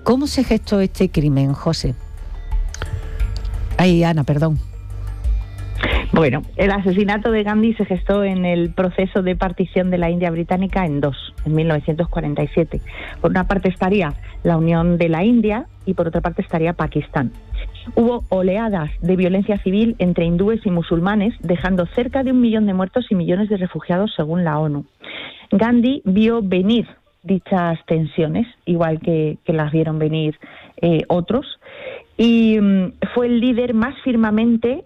¿Cómo se gestó este crimen, José? Ay, Ana, perdón. Bueno, el asesinato de Gandhi se gestó en el proceso de partición de la India británica en 1947. Por una parte estaría la unión de la India y por otra parte estaría Pakistán. Hubo oleadas de violencia civil entre hindúes y musulmanes, dejando cerca de 1 millón de muertos y millones de refugiados según la ONU. Gandhi vio venir dichas tensiones, igual que las vieron venir otros, y fue el líder más firmemente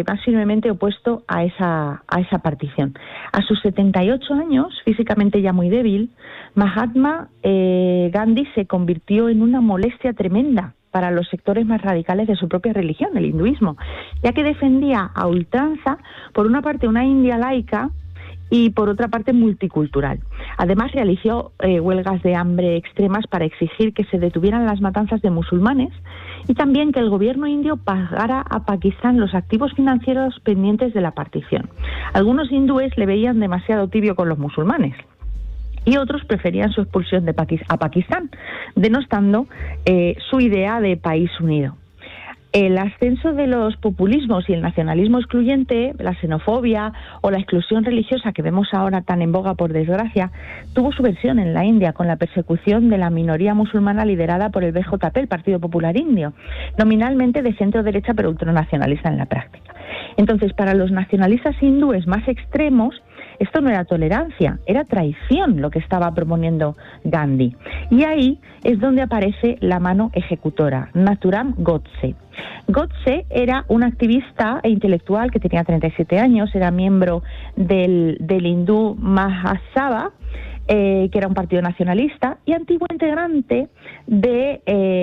opuesto a esa partición. A sus 78 años, físicamente ya muy débil, Mahatma Gandhi se convirtió en una molestia tremenda para los sectores más radicales de su propia religión, el hinduismo, ya que defendía a ultranza, por una parte, una India laica y por otra parte multicultural. Además realizó huelgas de hambre extremas para exigir que se detuvieran las matanzas de musulmanes y también que el gobierno indio pagara a Pakistán los activos financieros pendientes de la partición. Algunos hindúes le veían demasiado tibio con los musulmanes y otros preferían su expulsión a Pakistán, denostando su idea de país unido. El ascenso de los populismos y el nacionalismo excluyente, la xenofobia o la exclusión religiosa que vemos ahora tan en boga, por desgracia, tuvo su versión en la India con la persecución de la minoría musulmana liderada por el BJP, el Partido Popular Indio, nominalmente de centro-derecha pero ultranacionalista en la práctica. Entonces, para los nacionalistas hindúes más extremos, esto no era tolerancia, era traición lo que estaba proponiendo Gandhi. Y ahí es donde aparece la mano ejecutora, Nathuram Godse. Godse era un activista e intelectual que tenía 37 años, era miembro del hindú Mahasabha, que era un partido nacionalista, y antiguo integrante de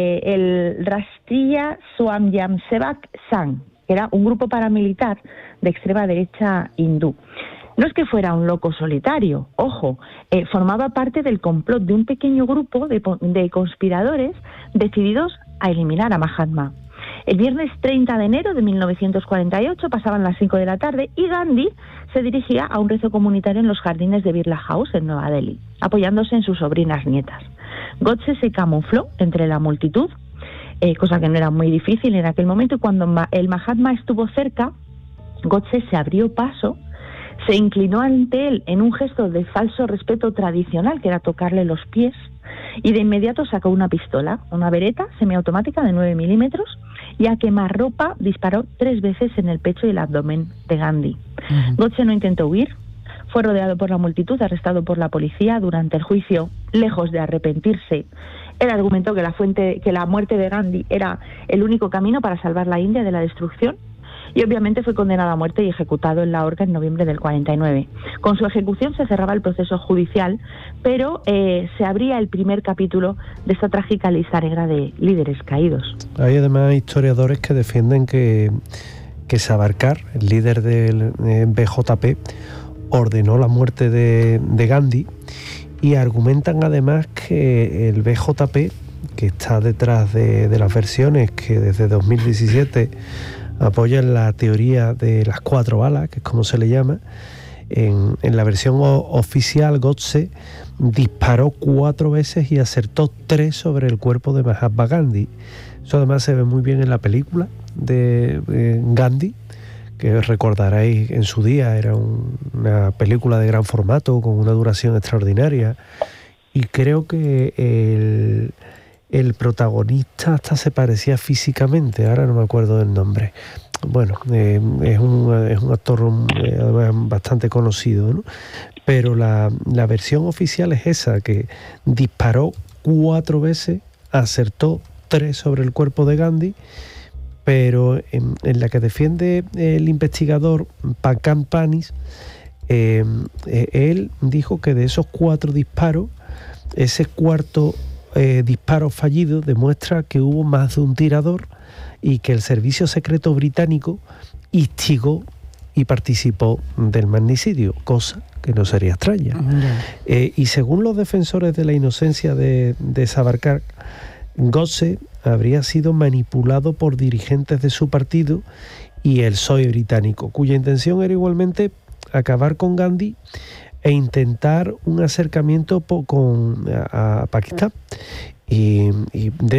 el Rashtriya Swayamsevak Sangh, que era un grupo paramilitar de extrema derecha hindú. No es que fuera un loco solitario, ojo, formaba parte del complot de un pequeño grupo de conspiradores decididos a eliminar a Mahatma. El viernes 30 de enero de 1948 pasaban las 5 de la tarde y Gandhi se dirigía a un rezo comunitario en los jardines de Birla House en Nueva Delhi, apoyándose en sus sobrinas nietas. Godse se camufló entre la multitud, cosa que no era muy difícil en aquel momento, y cuando el Mahatma estuvo cerca, Godse se abrió paso, se inclinó ante él en un gesto de falso respeto tradicional, que era tocarle los pies, y de inmediato sacó una pistola, una Beretta semiautomática de 9 milímetros, y a quemarropa disparó 3 veces en el pecho y el abdomen de Gandhi. Godse no intentó huir, fue rodeado por la multitud, arrestado por la policía. Durante el juicio, lejos de arrepentirse, él argumentó que la muerte de Gandhi era el único camino para salvar la India de la destrucción, y obviamente fue condenado a muerte y ejecutado en la horca en noviembre del 49. Con su ejecución se cerraba el proceso judicial, pero se abría el primer capítulo de esta trágica lista negra de líderes caídos. Hay además historiadores que defienden que Savarkar, el líder del BJP, ordenó la muerte de Gandhi, y argumentan además que el BJP, que está detrás de las versiones que desde 2017 apoyan la teoría de las 4 balas, que es como se le llama, en la versión oficial Godse disparó 4 veces y acertó 3 sobre el cuerpo de Mahatma Gandhi. Eso además se ve muy bien en la película de Gandhi, que recordaréis en su día, era una película de gran formato con una duración extraordinaria, y creo que el protagonista hasta se parecía físicamente, ahora no me acuerdo del nombre. Bueno, es un actor bastante conocido, ¿no? Pero la versión oficial es esa, que disparó 4 veces, acertó 3 sobre el cuerpo de Gandhi, pero en la que defiende el investigador Pankaj Panis, él dijo que de esos 4 disparos, ese cuarto disparo fallido demuestra que hubo más de un tirador y que el servicio secreto británico instigó y participó del magnicidio, cosa que no sería extraña. Y según los defensores de la inocencia de Savarkar, Godse habría sido manipulado por dirigentes de su partido y el PSOE británico, cuya intención era igualmente acabar con Gandhi e intentar un acercamiento a Pakistán. Y de